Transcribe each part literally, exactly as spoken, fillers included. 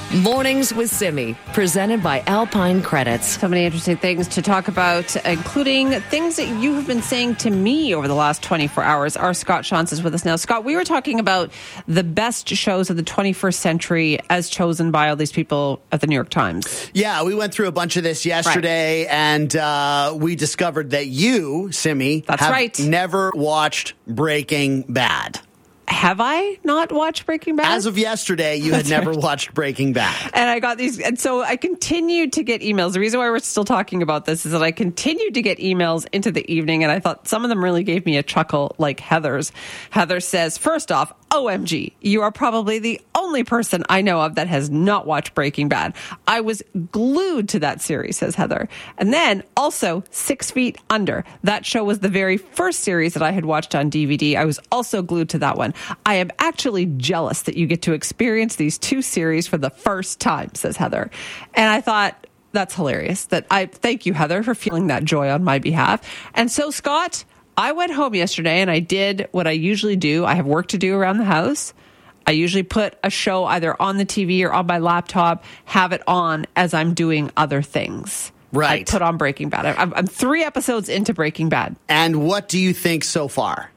Mornings with Simi, presented by Alpine Credits. So many interesting things to talk about, including things that you have been saying to me over the last twenty-four hours. Our Scott Shantz is with us now. Scott, we were talking about the best shows of the twenty-first century as chosen by all these people at the New York Times. Yeah, we went through a bunch of this yesterday, right. and uh, we discovered that you, Simi, That's have right. never watched Breaking Bad. Have I not watched Breaking Bad? As of yesterday, you had never right. watched Breaking Bad. And I got these, and so I continued to get emails. The reason why we're still talking about this is that I continued to get emails into the evening, and I thought some of them really gave me a chuckle, like Heather's. Heather says, first off, O M G, you are probably the only person I know of that has not watched Breaking Bad. I was glued to that series, says Heather. And then also Six Feet Under. That show was the very first series that I had watched on D V D. I was also glued to that one. I am actually jealous that you get to experience these two series for the first time, says Heather. And I thought, that's hilarious. That I thank you, Heather, for feeling that joy on my behalf. And so, Scott, I went home yesterday and I did what I usually do. I have work to do around the house. I usually put a show either on the T V or on my laptop, have it on as I'm doing other things. Right. I put on Breaking Bad. I'm, I'm three episodes into Breaking Bad. And what do you think so far?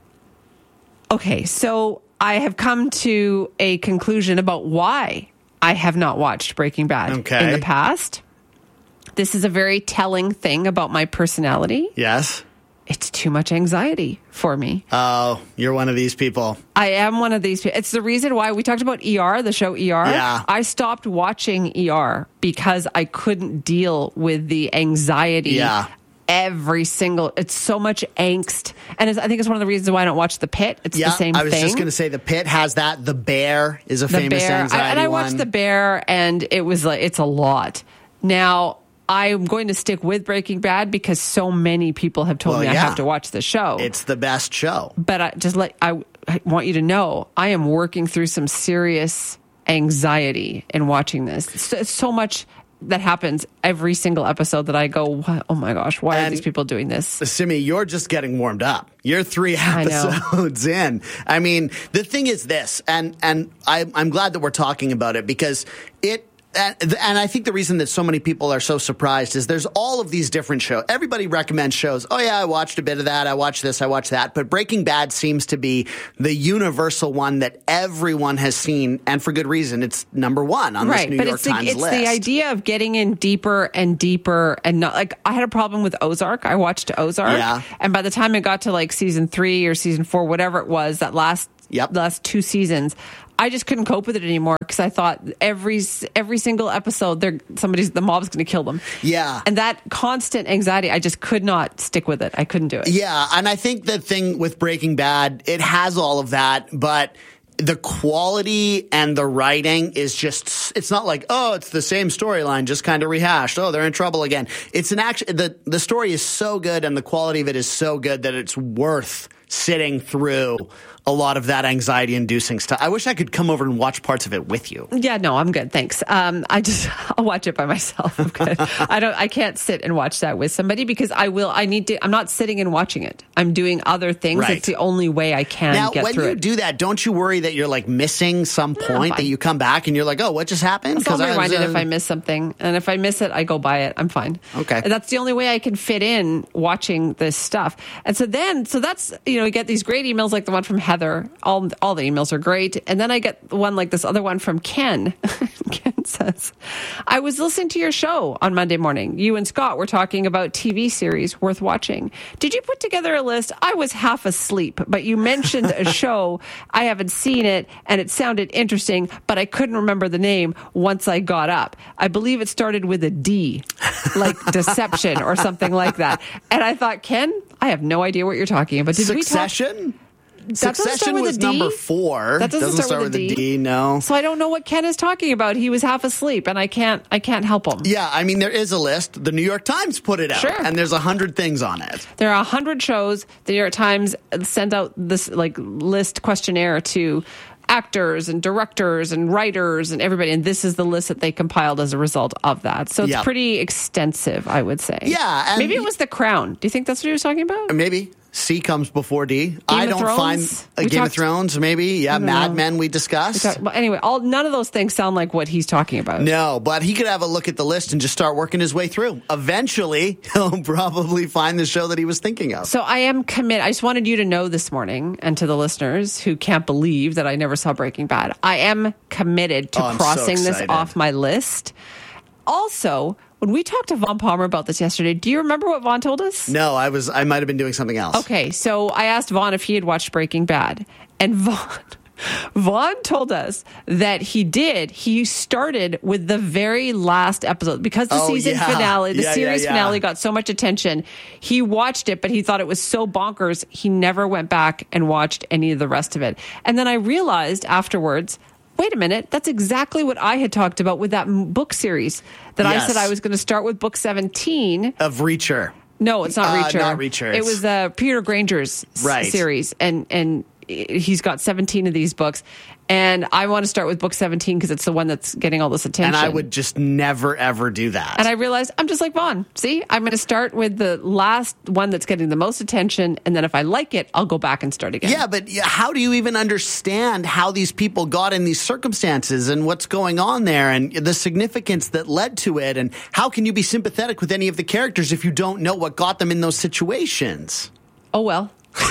Okay, so I have come to a conclusion about why I have not watched Breaking Bad okay. in the past. This is a very telling thing about my personality. Yes. It's too much anxiety for me. Oh, you're one of these people. I am one of these people. It's the reason why we talked about E R, the show E R. Yeah. I stopped watching E R because I couldn't deal with the anxiety. Yeah. Every single, it's so much angst. And it's, I think it's one of the reasons why I don't watch The Pit. It's yeah, the same thing. I was thing. just going to say The Pit has that. The Bear is a The famous Bear. anxiety I, and I watched one. The Bear, and it was like, it's a lot. Now, I'm going to stick with Breaking Bad because so many people have told well, me yeah. I have to watch the show. It's the best show. But I just like I, I want you to know, I am working through some serious anxiety in watching this. It's, it's so much that happens every single episode that I go, oh my gosh, why and are these people doing this? Simi, you're just getting warmed up. You're three episodes I in. I mean, the thing is this, and and I, I'm glad that we're talking about it because it. And, and I think the reason that so many people are so surprised is there's all of these different shows. Everybody recommends shows. Oh, yeah, I watched a bit of that. I watched this. I watched that. But Breaking Bad seems to be the universal one that everyone has seen. And for good reason. It's number one on right, this New but York it's Times the, it's list. the idea of getting in deeper and deeper and not like I had a problem with Ozark. I watched Ozark. Yeah. And by the time it got to like season three or season four, whatever it was, that last, yep. last two seasons, I just couldn't cope with it anymore because I thought every every single episode, they're somebody's the mob's going to kill them. Yeah, and that constant anxiety, I just could not stick with it. I couldn't do it. Yeah, and I think the thing with Breaking Bad, it has all of that, but the quality and the writing is just, it's not like, oh, it's the same storyline, just kind of rehashed. Oh, they're in trouble again. It's an action, the, the story is so good and the quality of it is so good that it's worth sitting through a lot of that anxiety-inducing stuff. I wish I could come over and watch parts of it with you. Yeah, no, I'm good, thanks. Um, I just I'll watch it by myself. I'm good. I don't. I can't sit and watch that with somebody because I will. I need to. I'm not sitting and watching it. I'm doing other things. Right. It's the only way I can now, get when through you it. do that, don't you worry that you're like missing some No, point fine. that you come back and you're like, oh, what just happened? So I'll be I was, reminded uh, if I miss something, and if I miss it, I go buy it. I'm fine. Okay, and that's the only way I can fit in watching this stuff. And so then, so that's you know, you get these great emails like the one from Heather. All all the emails are great, and then I get one like this other one from Ken. Ken says, "I was listening to your show on Monday morning. You and Scott were talking about T V series worth watching. Did you put together a list? I was half asleep, but you mentioned a show. I haven't seen it, and it sounded interesting, but I couldn't remember the name once I got up. I believe it started with a D, like Deception or something like that." And I thought, Ken, I have no idea what you're talking about. Did Succession? we talk? That Succession was number four. That doesn't, doesn't start, start with a D. D. No. So I don't know what Ken is talking about. He was half asleep, and I can't. I can't help him. Yeah, I mean there is a list. The New York Times put it out, Sure. and there's a hundred things on it. There are a hundred shows. The New York Times sent out this like list questionnaire to actors and directors and writers and everybody, and this is the list that they compiled as a result of that. So it's Yep. pretty extensive, I would say. Yeah, and maybe it was The Crown. Do you think that's what he was talking about? Maybe. C comes before D. Game I of don't Thrones? find uh, We Game talked- of Thrones, maybe. Yeah, Mad know. Men we discussed. So, but anyway, all none of those things sound like what he's talking about. No, but he could have a look at the list and just start working his way through. Eventually, he'll probably find the show that he was thinking of. So I am committed. I just wanted you to know this morning, and to the listeners who can't believe that I never saw Breaking Bad, I am committed to Oh, I'm so crossing this excited. off my list. Also, when we talked to Vaughn Palmer about this yesterday, do you remember what Vaughn told us? No, I was. I might have been doing something else. Okay, so I asked Vaughn if he had watched Breaking Bad, and Vaughn Vaughn told us that he did. He started with the very last episode because the Oh, season yeah. finale, the Yeah, yeah, series yeah. finale got so much attention. He watched it, but he thought it was so bonkers, he never went back and watched any of the rest of it. And then I realized afterwards, wait a minute, that's exactly what I had talked about with that m- book series that Yes. I said I was going to start with book seventeen. Of Reacher. No, it's not Uh, Reacher. not Reacher. It was uh, Peter Granger's s- Right. series, and and he's got seventeen of these books. And I want to start with book seventeen because it's the one that's getting all this attention. And I would just never, ever do that. And I realized I'm just like Vaughn. See, I'm going to start with the last one that's getting the most attention, and then if I like it, I'll go back and start again. Yeah, but how do you even understand how these people got in these circumstances and what's going on there and the significance that led to it? And how can you be sympathetic with any of the characters if you don't know what got them in those situations? Oh well.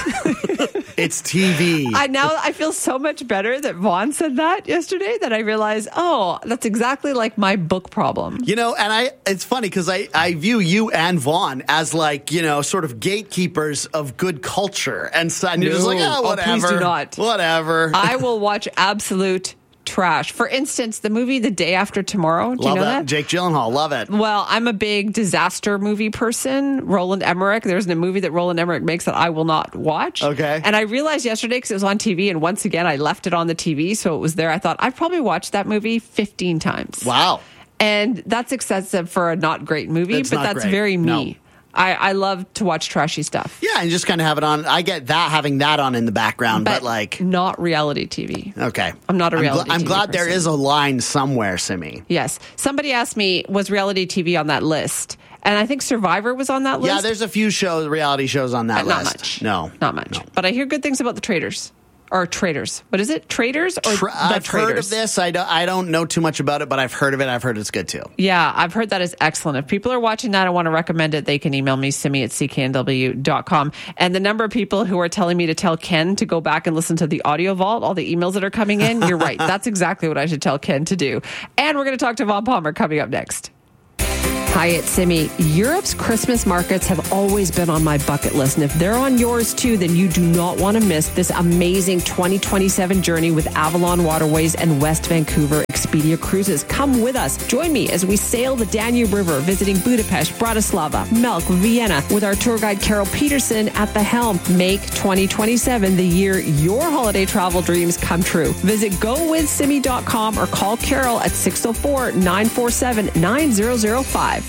It's T V. I now I feel so much better that Vaughn said that yesterday that I realized, oh, that's exactly like my book problem. You know, and I it's funny because I, I view you and Vaughn as like, you know, sort of gatekeepers of good culture. And, so, and you're just like, No. oh, Oh, whatever. please do not. Whatever. I will watch absolute trash. For instance, the movie The Day After Tomorrow. Do love you know that. that? Jake Gyllenhaal. Love it. Well, I'm a big disaster movie person. Roland Emmerich. There's a movie that Roland Emmerich makes that I will not watch. Okay. And I realized yesterday because it was on T V, and once again I left it on the T V, so it was there. I thought I've probably watched that movie fifteen times. Wow. And that's excessive for a not great movie, It's but not that's great. very me. No. I, I love to watch trashy stuff. Yeah, and just kind of have it on. I get that, having that on in the background, but, But like, not reality T V. okay. I'm not a I'm, reality I'm T V glad there person. is a line somewhere, Simi. Yes. Somebody asked me, was reality T V on that list? And I think Survivor was on that list. Yeah, there's a few shows, reality shows on that Uh, not list. much. No. Not much. No. But I hear good things about the Traders. Or Traders. What is it? Traders or Tra- the I've Traders? heard of this. I don't, I don't know too much about it, but I've heard of it. I've heard it's good too. Yeah, I've heard that is excellent. If people are watching that and want to recommend it, they can email me, simi at c k n w dot com. And the number of people who are telling me to tell Ken to go back and listen to the audio vault, all the emails that are coming in, you're right. That's exactly what I should tell Ken to do. And we're going to talk to Vaughn Palmer coming up next. Hi, it's Simi. Europe's Christmas markets have always been on my bucket list. And if they're on yours too, then you do not want to miss this amazing twenty twenty-seven journey with Avalon Waterways and West Vancouver Expedia Cruises. Come with us. Join me as we sail the Danube River, visiting Budapest, Bratislava, Melk, Vienna, with our tour guide Carol Peterson at the helm. Make twenty twenty-seven the year your holiday travel dreams come true. Visit go with simi dot com or call Carol at six oh four, nine four seven, nine zero zero five.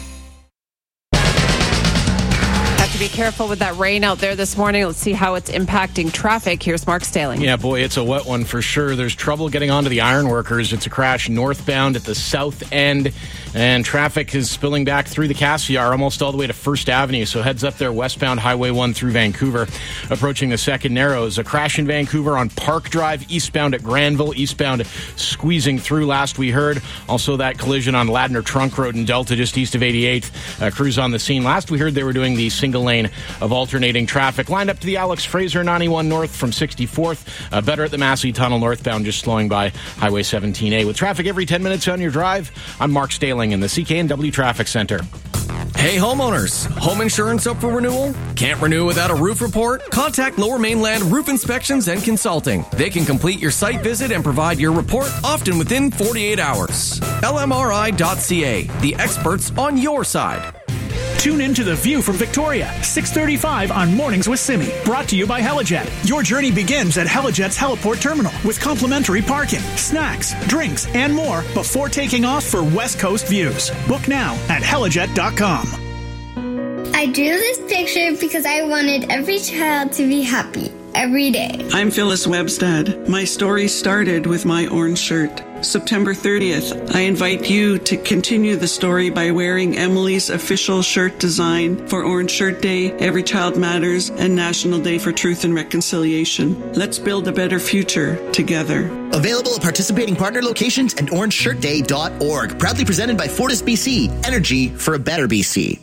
Have to be careful with that rain out there this morning. Let's see how it's impacting traffic. Here's Mark Staling. Yeah, boy, it's a wet one for sure. There's trouble getting onto the ironworkers. It's a crash northbound at the south end, and traffic is spilling back through the Cassiar almost all the way to First Avenue. So heads up there, westbound Highway one through Vancouver. Approaching the second Narrows. A crash in Vancouver on Park Drive, eastbound at Granville. Eastbound squeezing through last we heard. Also that collision on Ladner Trunk Road in Delta just east of eighty-eighth. Uh, crews on the scene. Last we heard they were doing the single lane of alternating traffic. Lined up to the Alex Fraser ninety-one north from sixty-fourth. Uh, better at the Massey Tunnel northbound, just slowing by Highway seventeen A. With traffic every ten minutes on your drive, I'm Mark Staling in the C K N W Traffic Center. Hey homeowners, home insurance up for renewal? Can't renew without a roof report? Contact Lower Mainland Roof Inspections and Consulting. They can complete your site visit and provide your report often within forty-eight hours. L M R I dot C A, the experts on your side. Tune in to The View from Victoria, six thirty-five on Mornings with Simi. Brought to you by Helijet. Your journey begins at Helijet's Heliport Terminal with complimentary parking, snacks, drinks, and more before taking off for West Coast views. Book now at helijet dot com. I drew this picture because I wanted every child to be happy every day. I'm Phyllis Webstad. My story started with my orange shirt. September thirtieth, I invite you to continue the story by wearing Emily's official shirt design for Orange Shirt Day, Every Child Matters, and National Day for Truth and Reconciliation. Let's build a better future together. Available at participating partner locations and orange shirt day dot org. Proudly presented by Fortis B C. Energy for a better B C.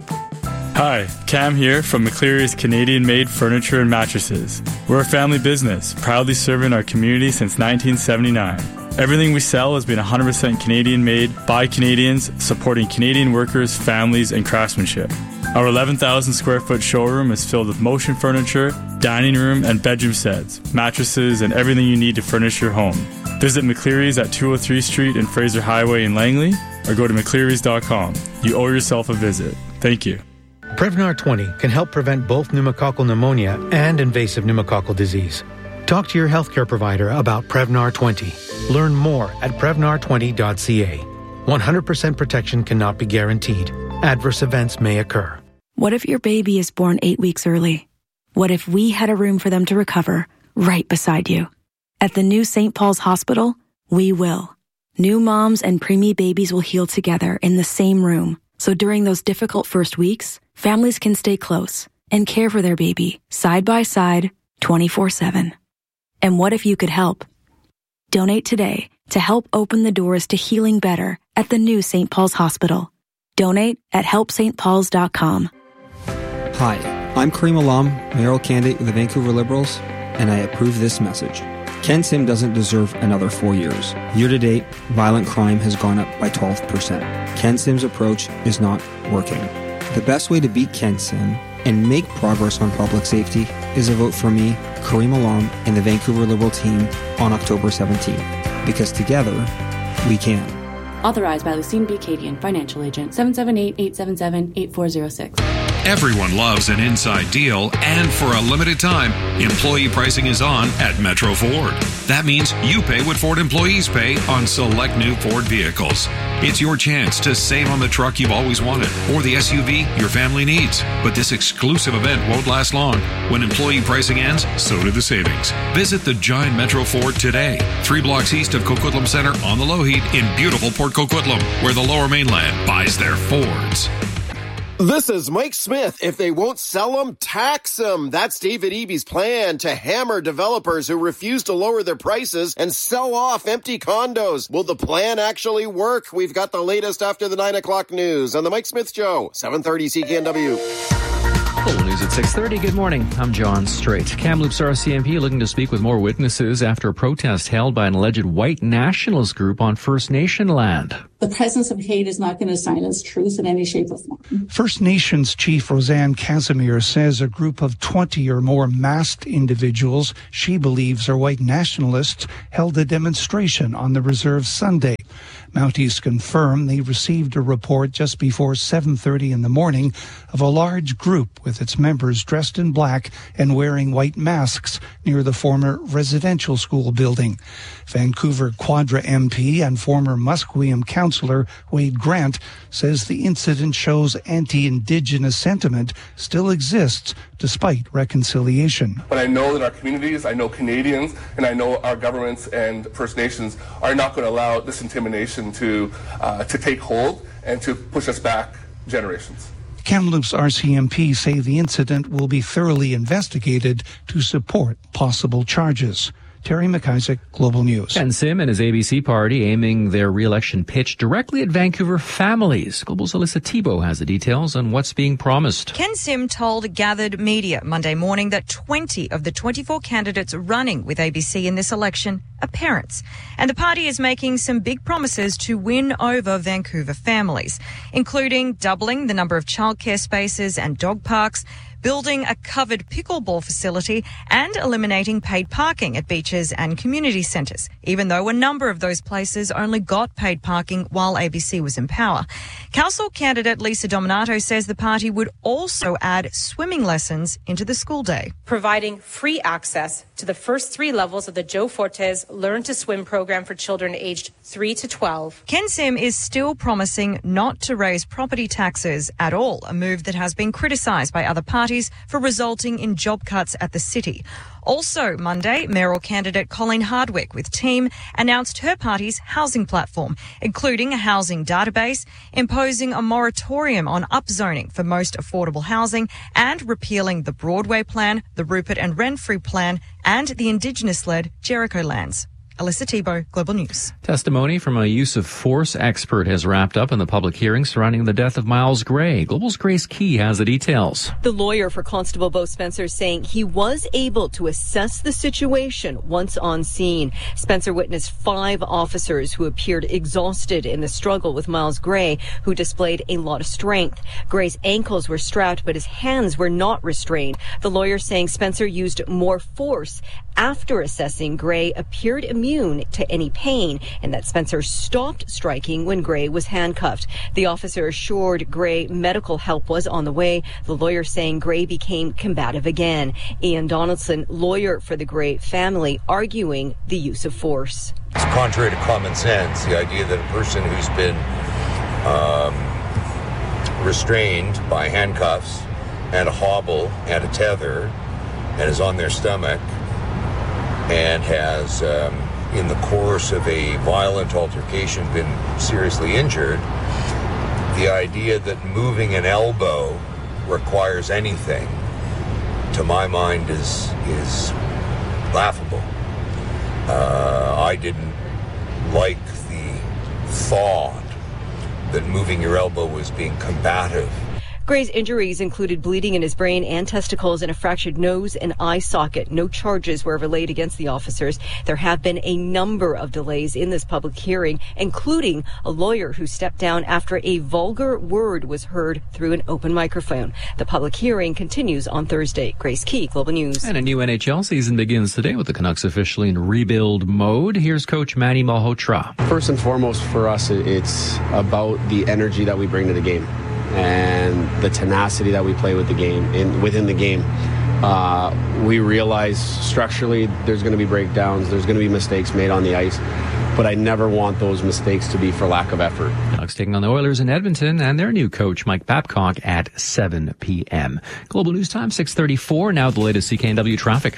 Hi, Cam here from McCleary's Canadian-made furniture and mattresses. We're a family business, proudly serving our community since nineteen seventy-nine. Everything we sell has been one hundred percent Canadian-made by Canadians, supporting Canadian workers, families, and craftsmanship. Our eleven thousand square foot showroom is filled with motion furniture, dining room, and bedroom sets, mattresses, and everything you need to furnish your home. Visit McCleary's at two oh three Street and Fraser Highway in Langley, or go to mcclearys dot com. You owe yourself a visit. Thank you. Prevnar twenty can help prevent both pneumococcal pneumonia and invasive pneumococcal disease. Talk to your healthcare provider about Prevnar twenty. Learn more at prevnar twenty dot c a. one hundred percent protection cannot be guaranteed. Adverse events may occur. What if your baby is born eight weeks early? What if we had a room for them to recover right beside you? At the new Saint Paul's Hospital, we will. New moms and preemie babies will heal together in the same room. So during those difficult first weeks, families can stay close and care for their baby side by side, twenty-four seven. And what if you could help? Donate today to help open the doors to healing better at the new Saint Paul's Hospital. Donate at help st pauls dot com. Hi, I'm Kareem Alam, mayoral candidate with the Vancouver Liberals, and I approve this message. Ken Sim doesn't deserve another four years. Year to date, violent crime has gone up by twelve percent. Ken Sim's approach is not working. The best way to beat Ken Sim and make progress on public safety is a vote for me, Kareem Alam, and the Vancouver Liberal team on October seventeenth. Because together, we can. Authorized by Lucine B. Cadian, Financial Agent, seven seven eight, eight seven seven, eight four zero six. Everyone loves an inside deal, and for a limited time, employee pricing is on at Metro Ford. That means you pay what Ford employees pay on select new Ford vehicles. It's your chance to save on the truck you've always wanted or the S U V your family needs. But this exclusive event won't last long. When employee pricing ends, so do the savings. Visit the giant Metro Ford today, three blocks east of Coquitlam Center on the Lougheed in beautiful Port Coquitlam, where the Lower Mainland buys their Fords. This is Mike Smith. If they won't sell them, tax them. That's David Eby's plan to hammer developers who refuse to lower their prices and sell off empty condos. Will the plan actually work? We've got the latest after the nine o'clock news on the Mike Smith Show, seven thirty C K N W. Full news at six thirty. Good morning. I'm John Strait. Kamloops R C M P looking to speak with more witnesses after a protest held by an alleged white nationalist group on First Nation land. The presence of hate is not going to silence truth in any shape or form. First Nations Chief Roseanne Casimir says a group of twenty or more masked individuals she believes are white nationalists held a demonstration on the reserve Sunday. Mounties confirm they received a report just before seven thirty in the morning of a large group with its members dressed in black and wearing white masks near the former residential school building. Vancouver Quadra M P and former Musqueam councillor Wade Grant says the incident shows anti-Indigenous sentiment still exists despite reconciliation. But I know that our communities, I know Canadians, and I know our governments and First Nations are not going to allow this intimidation to uh, to take hold and to push us back generations. Kamloops R C M P say the incident will be thoroughly investigated to support possible charges. Terry McIsaac, Global News. Ken Sim and his A B C party aiming their re-election pitch directly at Vancouver families. Global's Alyssa Thibault has the details on what's being promised. Ken Sim told gathered media Monday morning that twenty of the twenty-four candidates running with A B C in this election are parents. And the party is making some big promises to win over Vancouver families, including doubling the number of childcare spaces and dog parks, building a covered pickleball facility, and eliminating paid parking at beaches and community centres, even though a number of those places only got paid parking while A B C was in power. Council candidate Lisa Dominato says the party would also add swimming lessons into the school day. Providing free access to the first three levels of the Joe Fortes Learn to Swim program for children aged three to twelve. Ken Sim is still promising not to raise property taxes at all, a move that has been criticised by other parties parties for resulting in job cuts at the city. Also Monday, mayoral candidate Colleen Hardwick with team announced her party's housing platform, including a housing database, imposing a moratorium on upzoning for most affordable housing, and repealing the Broadway plan, the Rupert and Renfrew plan, and the Indigenous-led Jericho lands. Alyssa Tebow, Global News. Testimony from a use of force expert has wrapped up in the public hearing surrounding the death of Miles Gray. Global's Grace Key has the details. The lawyer for Constable Bo Spencer saying he was able to assess the situation once on scene. Spencer witnessed five officers who appeared exhausted in the struggle with Miles Gray, who displayed a lot of strength. Gray's ankles were strapped, but his hands were not restrained. The lawyer saying Spencer used more force after assessing Gray appeared immune to any pain, and that Spencer stopped striking when Gray was handcuffed. The officer assured Gray medical help was on the way. The lawyer saying Gray became combative again. Ian Donaldson, lawyer for the Gray family, arguing the use of force. It's contrary to common sense, the idea that a person who's been um, restrained by handcuffs and a hobble and a tether and is on their stomach and has, um, in the course of a violent altercation, been seriously injured, the idea that moving an elbow requires anything, to my mind, is is laughable. Uh, I didn't like the thought that moving your elbow was being combative. Gray's injuries included bleeding in his brain and testicles and a fractured nose and eye socket. No charges were ever laid against the officers. There have been a number of delays in this public hearing, including a lawyer who stepped down after a vulgar word was heard through an open microphone. The public hearing continues on Thursday. Grace Key, Global News. And a new N H L season begins today with the Canucks officially in rebuild mode. Here's Coach Manny Malhotra. First and foremost for us, it's about the energy that we bring to the game and the tenacity that we play with the game in within the game. Uh, we realize structurally there's going to be breakdowns, there's going to be mistakes made on the ice, but I never want those mistakes to be for lack of effort. Canucks taking on the Oilers in Edmonton and their new coach Mike Babcock at seven p.m. Global News Time six thirty-four. Now the latest C K N W traffic.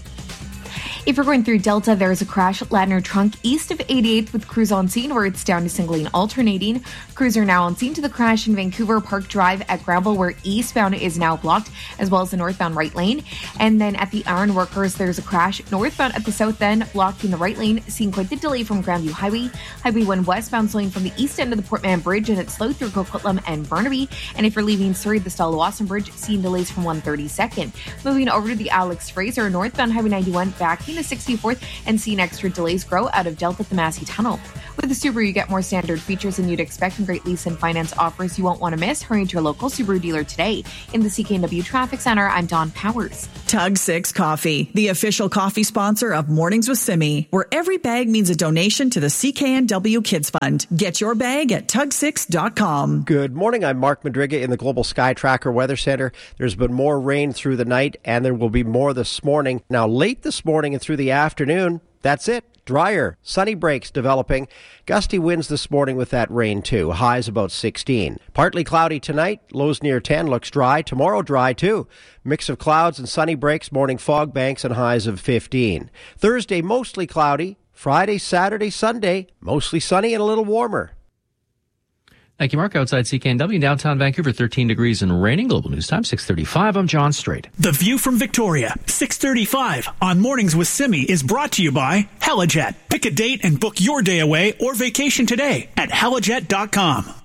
If you're going through Delta, there's a crash at Ladner Trunk east of eighty-eighth with crews on scene where it's down to single lane alternating. Crews are now on scene to the crash in Vancouver Park Drive at Granville where eastbound is now blocked, as well as the northbound right lane. And then at the Iron Workers, there's a crash northbound at the south end, blocking the right lane, seeing quite the delay from Grandview Highway. Highway one westbound slowing from the east end of the Portman Bridge, and it's slow through Coquitlam and Burnaby. And if you're leaving Surrey, the Stallawasam Bridge, seeing delays from one thirty-second. Moving over to the Alex Fraser, northbound Highway ninety-one, backing to sixty-fourth, and seeing extra delays grow out of Delta at the Massey Tunnel. With the Subaru, you get more standard features than you'd expect and great lease and finance offers you won't want to miss. Hurry to your local Subaru dealer today. In the C K N W Traffic Center, I'm Dawn Powers. Tug six Coffee, the official coffee sponsor of Mornings with Simi, where every bag means a donation to the C K N W Kids Fund. Get your bag at tug six dot com. Good morning. I'm Mark Madriga in the Global Sky Tracker Weather Center. There's been more rain through the night, and there will be more this morning. Now, late this morning and through the afternoon, that's it. Drier, sunny breaks developing. Gusty winds this morning with that rain too. Highs about sixteen. Partly cloudy tonight. Lows near ten. Looks dry. Tomorrow dry too. Mix of clouds and sunny breaks. Morning fog banks and highs of fifteen. Thursday mostly cloudy. Friday, Saturday, Sunday mostly sunny and a little warmer. Thank you, Mark. Outside C K N W, downtown Vancouver, thirteen degrees and raining. Global News Time, six thirty-five. I'm John Strait. The View from Victoria, six thirty-five on Mornings with Simi is brought to you by Helijet. Pick a date and book your day away or vacation today at helijet dot com.